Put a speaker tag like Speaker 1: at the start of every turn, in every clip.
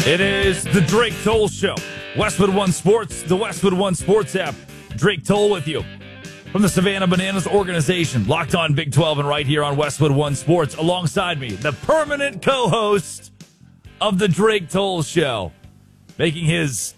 Speaker 1: It is the Drake Toll Show. Westwood One Sports, the Westwood One Sports app. Drake Toll with you from the Savannah Bananas organization. Locked on Big 12 and right here on Westwood One Sports. Alongside me, the permanent co-host of the Drake Toll Show. Making his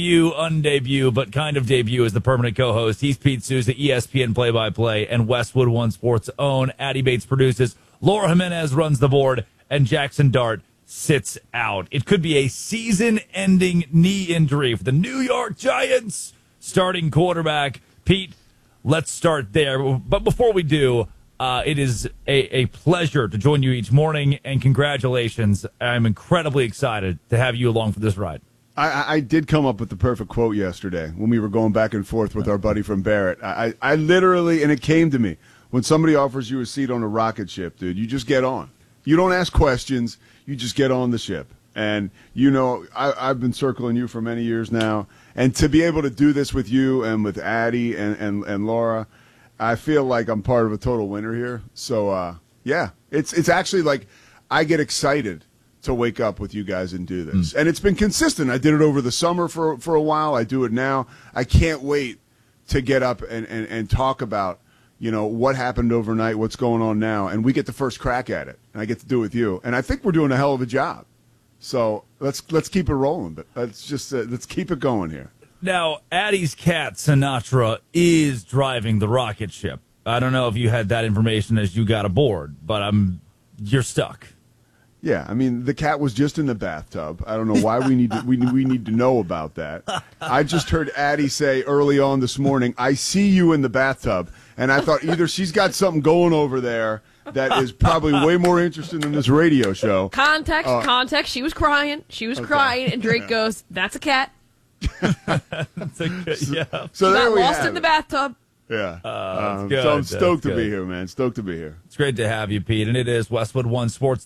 Speaker 1: undebut, but kind of debut as the permanent co-host. He's Pete Souza, ESPN play-by-play, and Westwood One Sports' own. Addie Bates produces. Laura Jimenez runs the board, and Jackson Dart sits out. It could be a season-ending knee injury for the New York Giants starting quarterback. Pete, let's start there. But before we do, it is a pleasure to join you each morning, and congratulations. I'm incredibly excited to have you along for this ride.
Speaker 2: I did come up with the perfect quote yesterday when we were going back and forth with our buddy from Barrett. I literally, and it came to me, when somebody offers you a seat on a rocket ship, dude, you just get on. You don't ask questions. You just get on the ship. And, you know, I've been circling you for many years now. And to be able to do this with you and with Addie and Laura, I feel like I'm part of a total winner here. So, yeah, it's actually like I get excited to wake up with you guys and do this. And it's been consistent. I did it over the summer for a while. I do it now. I can't wait to get up and talk about, you know, what happened overnight, what's going on now, and we get the first crack at it, and I get to do it with you. And I think we're doing a hell of a job. So let's keep it rolling, but let's keep it going here.
Speaker 1: Now, Addie's cat, Sinatra, is driving the rocket ship. I don't know if you had that information as you got aboard, but you're stuck.
Speaker 2: Yeah, I mean, the cat was just in the bathtub. I don't know why we need to know about that. I just heard Addie say early on this morning, "I see you in the bathtub," and I thought either she's got something going over there that is probably way more interesting than this radio show.
Speaker 3: Context. She was crying. Crying, and Drake goes, "That's a cat."
Speaker 1: That's a good, yeah.
Speaker 2: So
Speaker 3: she
Speaker 2: there
Speaker 3: got
Speaker 2: we
Speaker 3: lost
Speaker 2: have
Speaker 3: in the
Speaker 2: it.
Speaker 3: bathtub.
Speaker 2: Yeah.
Speaker 1: Good.
Speaker 2: So I'm stoked
Speaker 1: That's
Speaker 2: to be
Speaker 1: good.
Speaker 2: here, man. Stoked to be here.
Speaker 1: It's great to have you, Pete. And it is Westwood One Sports.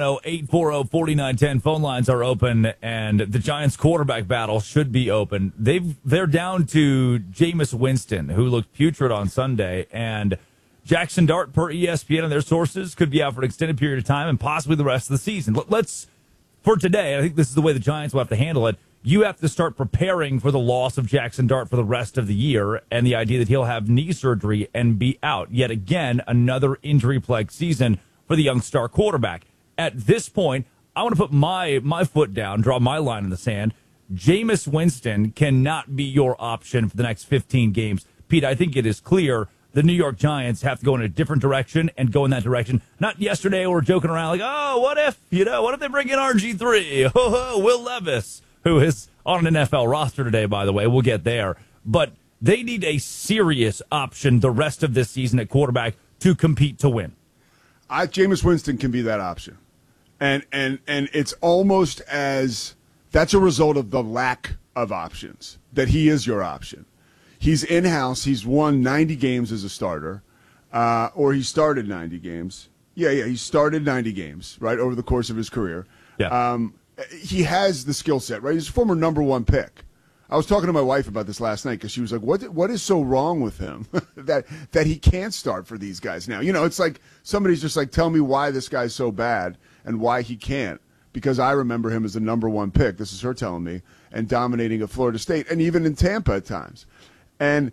Speaker 1: 310-840-4910. Phone lines are open, and the Giants quarterback battle should be open. They're down to Jameis Winston, who looked putrid on Sunday, and Jackson Dart, per ESPN and their sources, could be out for an extended period of time and possibly the rest of the season. For today, I think this is the way the Giants will have to handle it. You have to start preparing for the loss of Jackson Dart for the rest of the year and the idea that he'll have knee surgery and be out. Yet again, another injury-plagued season for the young star quarterback. At this point, I want to put my foot down, draw my line in the sand. Jameis Winston cannot be your option for the next 15 games. Pete, I think it is clear the New York Giants have to go in a different direction and go in that direction. Not yesterday we were joking around like, oh, what if they bring in RG3? Will Levis, who is on an NFL roster today, by the way. We'll get there. But they need a serious option the rest of this season at quarterback to compete to win.
Speaker 2: Jameis Winston can be that option. And it's almost as that's a result of the lack of options, that he is your option. He's in-house. He's won 90 games as a starter, or he started 90 games. Yeah, he started 90 games, right, over the course of his career.
Speaker 1: Yeah.
Speaker 2: He has the skill set, right? He's a former number one pick. I was talking to my wife about this last night because she was like, what is so wrong with him that he can't start for these guys now? You know, it's like somebody's just like, tell me why this guy's so bad and why he can't, because I remember him as the number one pick. This is her telling me, and dominating at Florida State and even in Tampa at times. And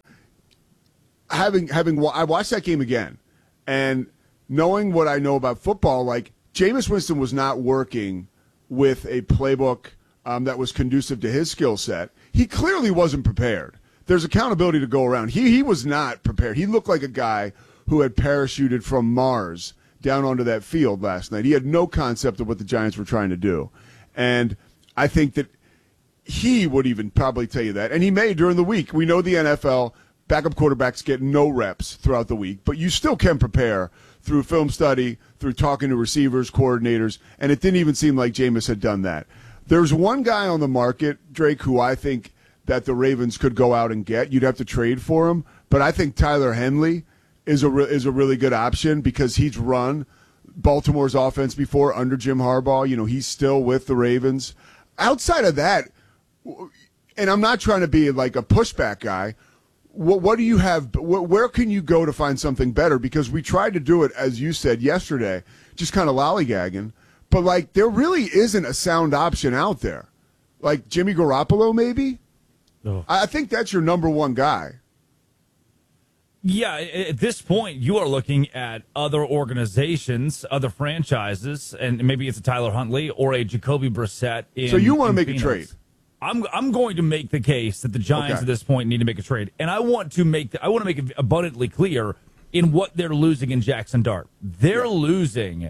Speaker 2: I watched that game again, and knowing what I know about football, like Jameis Winston was not working with a playbook that was conducive to his skill set. He clearly wasn't prepared. There's accountability to go around. He was not prepared. He looked like a guy who had parachuted from Mars down onto that field last night. He had no concept of what the Giants were trying to do. And I think that he would even probably tell you that. And he may during the week. We know the NFL, backup quarterbacks get no reps throughout the week, but you still can prepare through film study, through talking to receivers, coordinators, and it didn't even seem like Jameis had done that. There's one guy on the market, Drake, who I think that the Ravens could go out and get. You'd have to trade for him, but I think Tyler Henley is a really good option because he's run Baltimore's offense before under Jim Harbaugh. You know, he's still with the Ravens. Outside of that, and I'm not trying to be like a pushback guy, what do you have? Where can you go to find something better? Because we tried to do it, as you said yesterday, just kind of lollygagging. But, like, there really isn't a sound option out there. Like Jimmy Garoppolo, maybe?
Speaker 1: Oh.
Speaker 2: I think that's your number one guy.
Speaker 1: Yeah, at this point, you are looking at other organizations, other franchises, and maybe it's a Tyler Huntley or a Jacoby Brissett.
Speaker 2: So you want to make
Speaker 1: Phoenix.
Speaker 2: a trade?
Speaker 1: I'm going to make the case that the Giants at this point need to make a trade, and I want to make it abundantly clear in what they're losing in Jackson Dart. They're losing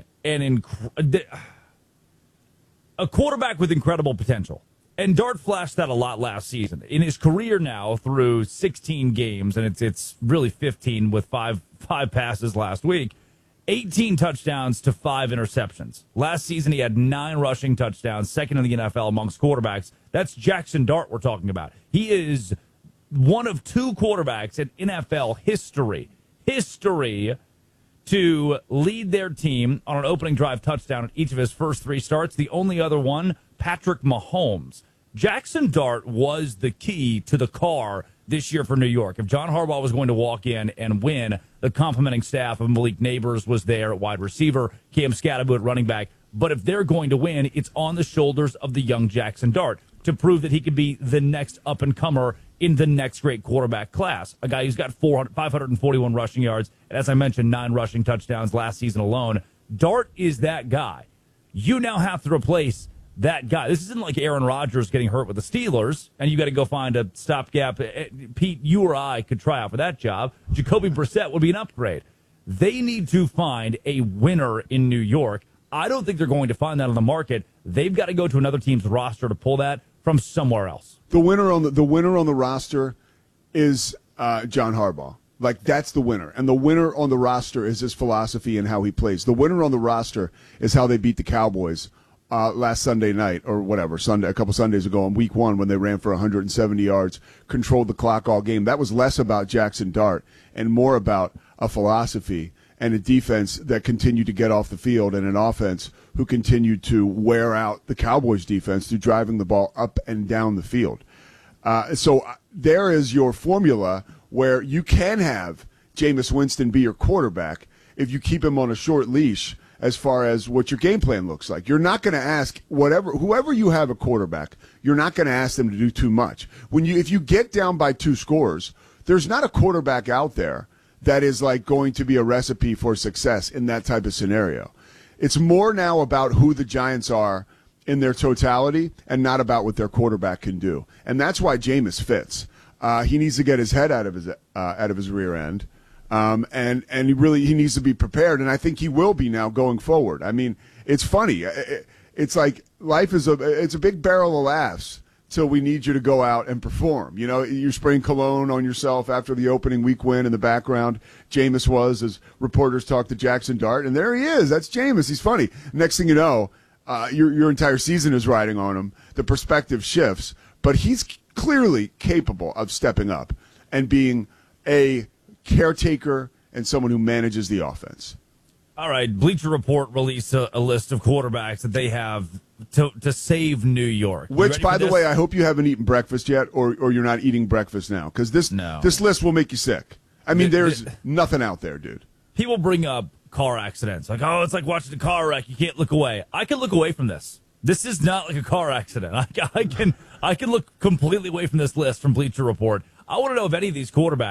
Speaker 1: a quarterback with incredible potential. And Dart flashed that a lot last season. In his career now, through 16 games, and it's really 15 with five passes last week, 18 touchdowns to 5 interceptions. Last season, he had 9 rushing touchdowns, second in the NFL amongst quarterbacks. That's Jackson Dart we're talking about. He is one of 2 quarterbacks in NFL history to lead their team on an opening drive touchdown in each of his first 3 starts. The only other one, Patrick Mahomes. Jackson Dart was the key to the car this year for New York. If John Harbaugh was going to walk in and win, the complimenting staff of Malik Neighbors was there at wide receiver, Cam Scatterbo at running back. But if they're going to win, it's on the shoulders of the young Jackson Dart to prove that he could be the next up-and-comer in the next great quarterback class. A guy who's got 541 rushing yards, and as I mentioned, 9 rushing touchdowns last season alone. Dart is that guy. You now have to replace that guy. This isn't like Aaron Rodgers getting hurt with the Steelers, and you got to go find a stopgap. Pete, you or I could try out for that job. Jacoby Brissett would be an upgrade. They need to find a winner in New York. I don't think they're going to find that on the market. They've got to go to another team's roster to pull that from somewhere else.
Speaker 2: The winner on the roster is John Harbaugh. Like, that's the winner. And the winner on the roster is his philosophy and how he plays. The winner on the roster is how they beat the Cowboys last Sunday night or whatever, a couple Sundays ago in week 1 when they ran for 170 yards, controlled the clock all game. That was less about Jackson Dart and more about a philosophy and a defense that continued to get off the field and an offense who continued to wear out the Cowboys defense through driving the ball up and down the field. So there is your formula where you can have Jameis Winston be your quarterback if you keep him on a short leash as far as what your game plan looks like. You're not going to ask whoever you have a quarterback, you're not going to ask them to do too much. If you get down by 2 scores, there's not a quarterback out there that is like going to be a recipe for success in that type of scenario. It's more now about who the Giants are in their totality and not about what their quarterback can do. And that's why Jameis fits. He needs to get his head out of his rear end. And he needs to be prepared, and I think he will be now going forward. I mean, it's funny. It's like life is a big barrel of laughs till we need you to go out and perform. You know, you're spraying cologne on yourself after the opening week win in the background. Jameis was, as reporters talk to Jackson Dart, and there he is. That's Jameis. He's funny. Next thing you know, your entire season is riding on him. The perspective shifts, but he's clearly capable of stepping up and being a caretaker and someone who manages the offense.
Speaker 1: All right, Bleacher Report released a list of quarterbacks that they have to save New York.
Speaker 2: Which, by the way, I hope you haven't eaten breakfast yet, or you're not eating breakfast now, because this list will make you sick. I mean, there's nothing out there, dude.
Speaker 1: People bring up car accidents, like, oh, it's like watching a car wreck. You can't look away. I can look away from this. This is not like a car accident. I can look completely away from this list from Bleacher Report. I want to know if any of these quarterbacks